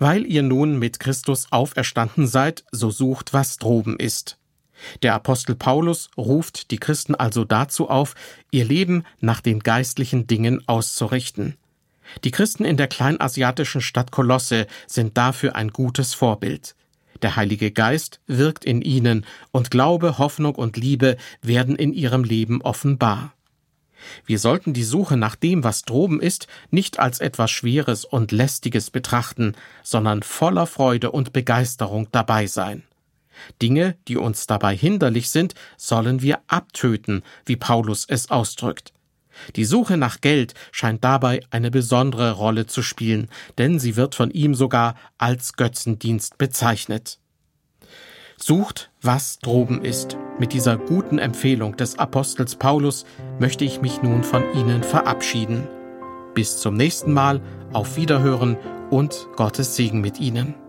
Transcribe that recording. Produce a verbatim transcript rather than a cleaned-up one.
Weil ihr nun mit Christus auferstanden seid, so sucht, was droben ist. Der Apostel Paulus ruft die Christen also dazu auf, ihr Leben nach den geistlichen Dingen auszurichten. Die Christen in der kleinasiatischen Stadt Kolosse sind dafür ein gutes Vorbild. Der Heilige Geist wirkt in ihnen und Glaube, Hoffnung und Liebe werden in ihrem Leben offenbar. Wir sollten die Suche nach dem, was droben ist, nicht als etwas Schweres und Lästiges betrachten, sondern voller Freude und Begeisterung dabei sein. Dinge, die uns dabei hinderlich sind, sollen wir abtöten, wie Paulus es ausdrückt. Die Suche nach Geld scheint dabei eine besondere Rolle zu spielen, denn sie wird von ihm sogar als Götzendienst bezeichnet. Sucht, was droben ist. Mit dieser guten Empfehlung des Apostels Paulus möchte ich mich nun von Ihnen verabschieden. Bis zum nächsten Mal, auf Wiederhören und Gottes Segen mit Ihnen.